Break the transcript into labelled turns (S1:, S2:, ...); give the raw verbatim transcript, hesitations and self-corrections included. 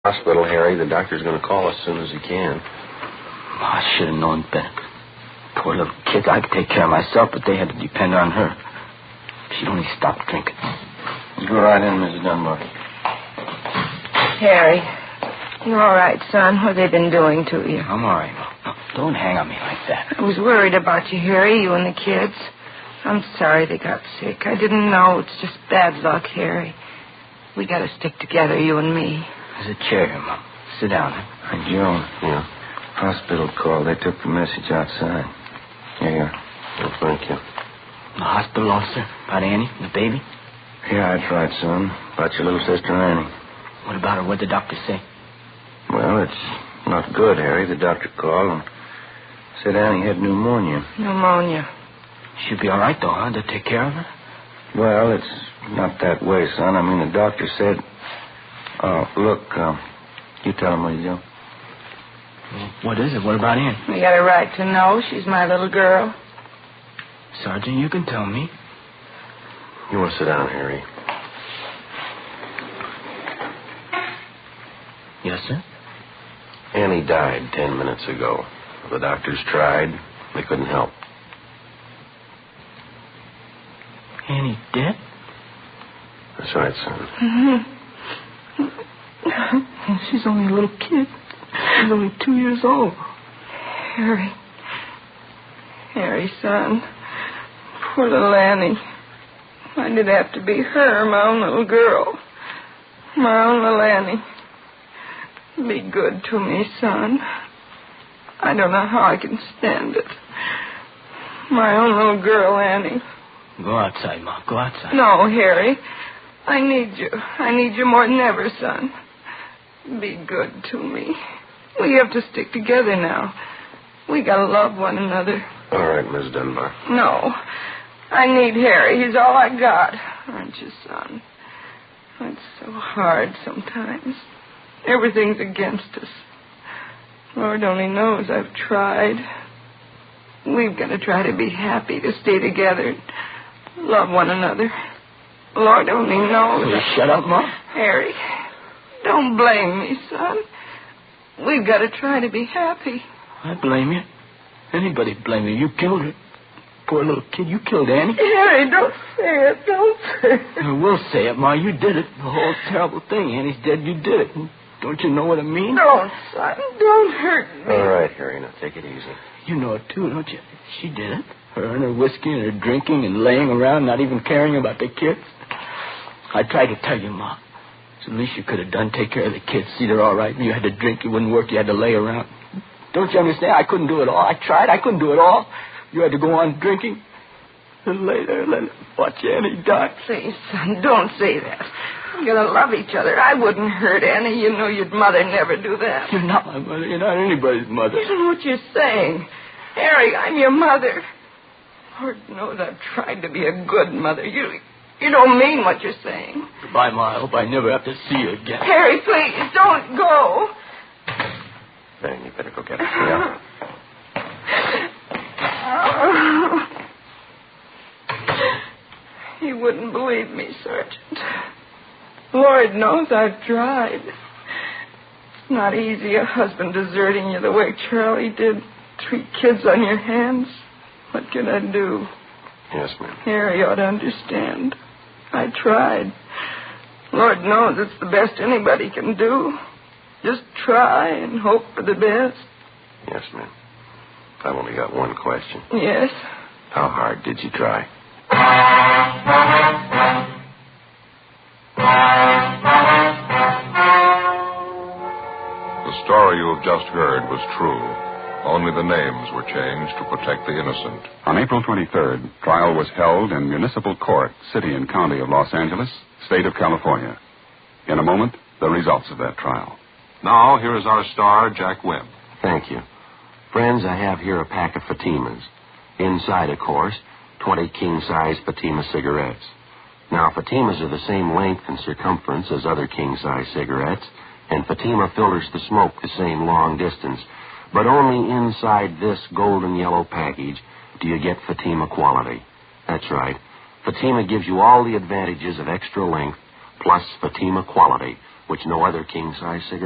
S1: Hospital, Harry. The doctor's going to call as soon as he can.
S2: Oh, I should have known better. Poor little kids. I could take care of myself, but they had to depend on her. She'd only stop drinking.
S3: You go right in, Missus Dunbar.
S4: Harry, you all right, son? What have they been doing to you?
S2: I'm all right, Mom. No, don't hang on me like that.
S4: I was worried about you, Harry, you and the kids. I'm sorry they got sick. I didn't know. It's just bad luck, Harry. We got to stick together, you and me.
S2: There's a chair here, Mom. Sit down.
S3: Hey, Joan.
S1: Yeah?
S3: Hospital call. They took the message outside. Here you are.
S1: Well, thank you.
S2: The hospital officer? About Annie, the baby?
S3: Yeah, that's right, son. About your little sister Annie.
S2: What about her? What'd the doctor say?
S3: Well, it's not good, Harry. The doctor called and said Annie had pneumonia.
S4: Pneumonia.
S2: She'll be all right, though, huh? They'll take care of her?
S3: Well, it's not that way, son. I mean, the doctor said... Oh, look, uh, you tell him what you do.
S2: Well, what is it? What about Annie?
S4: We got a right to know. She's my little girl.
S2: Sergeant, you can tell me.
S1: You want to sit down, Harry?
S2: Yes, sir?
S1: Annie died ten minutes ago. The doctors tried. They couldn't help.
S2: Annie dead?
S1: That's right, son.
S4: Mm-hmm.
S2: She's only a little kid. She's only two years old.
S4: Harry. Harry, son. Poor little Annie. Why did it have to be her, my own little girl? My own little Annie. Be good to me, son. I don't know how I can stand it. My own little girl, Annie.
S2: Go outside, Ma. Go outside.
S4: No, Harry. I need you. I need you more than ever, son. Be good to me. We have to stick together now. We gotta love one another.
S1: All right, Miss Dunbar.
S4: No. I need Harry. He's all I got. Aren't you, son? It's so hard sometimes. Everything's against us. Lord only knows I've tried. We've got to try to be happy, to stay together, love one another. Lord only knows.
S2: Will you shut up, Ma?
S4: Harry, don't blame me, son. We've got to try to be happy.
S2: I blame you. Anybody blame you. You killed her. Poor little kid. You killed Annie.
S4: Harry, don't say it. Don't say it.
S2: I will say it, Ma. You did it. The whole terrible thing. Annie's dead. You did it. Don't you know what it means?
S4: Don't, son. Don't hurt me.
S1: All right, Harry. Now take it easy.
S2: You know it, too, don't you? She did it. Her and her whiskey and her drinking and laying around, not even caring about the kids. I tried to tell you, Ma. It's the least you could have done. Take care of the kids. See they're all right. You had to drink. You wouldn't work. You had to lay around. Don't you understand? I couldn't do it all. I tried. I couldn't do it all. You had to go on drinking and lay there and let watch Annie die.
S4: Please, son, don't say that. We gotta love each other. I wouldn't hurt Annie. You know your mother never do that.
S2: You're not my mother. You're not anybody's mother.
S4: You don't know what you're saying. Harry, I'm your mother. Lord knows I've tried to be a good mother. You you don't mean what you're saying.
S2: Goodbye, Ma. I hope I never have to see you again.
S4: Harry, please, don't go.
S1: Ben, you better go get her. Yeah.
S4: You wouldn't believe me, Sergeant. Lord knows I've tried. It's not easy, a husband deserting you the way Charlie did. Three kids on your hands. What can I do?
S1: Yes, ma'am.
S4: Harry ought to understand. I tried. Lord knows it's the best anybody can do. Just try and hope for the best.
S1: Yes, ma'am. I've only got one question.
S4: Yes?
S1: How hard did you try?
S5: The story you have just heard was true. Only the names were changed to protect the innocent.
S6: On April twenty-third, trial was held in Municipal Court, City and County of Los Angeles, State of California. In a moment, the results of that trial.
S5: Now, here is our star, Jack Webb.
S1: Thank you. Friends, I have here a pack of Fatimas. Inside, of course, twenty king-size Fatima cigarettes. Now, Fatimas are the same length and circumference as other king-size cigarettes, and Fatima filters the smoke the same long distance. But only inside this golden yellow package do you get Fatima quality. That's right. Fatima gives you all the advantages of extra length plus Fatima quality, which no other king-size cigarette